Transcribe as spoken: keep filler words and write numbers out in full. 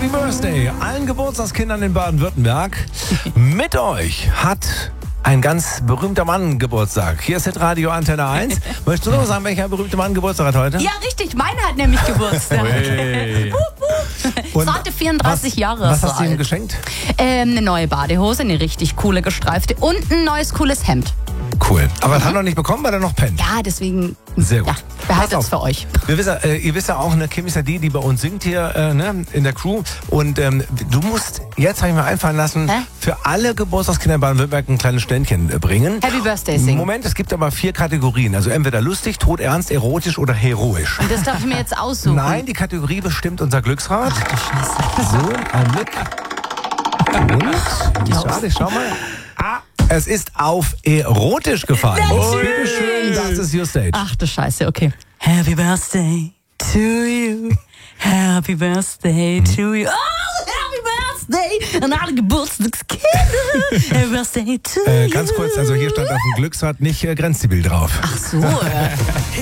Happy Birthday allen Geburtstagskindern in Baden-Württemberg. Mit euch hat ein ganz berühmter Mann Geburtstag. Hier ist Radio Antenne eins. Möchtest du noch sagen, welcher berühmte Mann Geburtstag hat heute? Ja, richtig. Meiner hat nämlich Geburtstag. Zarte vierunddreißig was, Jahre. Was so hast du ihm alt. geschenkt? Ähm, eine neue Badehose, eine richtig coole gestreifte und ein neues cooles Hemd. Cool. Aber das hat er noch nicht bekommen, weil er noch pennt. Ja, deswegen. Sehr gut. Ja, behaltet Pass es auf. für euch. Wir wissen, äh, ihr wisst ja auch, ne, Kim ist ja die, die bei uns singt hier äh, ne, in der Crew. Und ähm, du musst, jetzt habe ich mir einfallen lassen, Hä? für alle Geburtstagskinder in Baden-Württemberg ein kleines Ständchen äh, bringen. Happy Birthday singen. Moment, es gibt aber vier Kategorien. Also entweder lustig, todernst, erotisch oder heroisch. Und das darf ich mir jetzt aussuchen. Nein, die Kategorie bestimmt unser Glücksrad. Ach du Scheiße. So, ein Glück. Und, die Schade, schau mal. Ah, es ist auf erotisch gefallen. Bitte schön, das ist your stage. Ach du Scheiße, okay. Happy Birthday to you. Happy Birthday to you. Oh, Happy Birthday an alle Geburtstagskinder. Happy Birthday to Äh, you. ganz kurz, also hier stand auf dem Glücksrad nicht äh, Grenzzibil drauf. Ach so.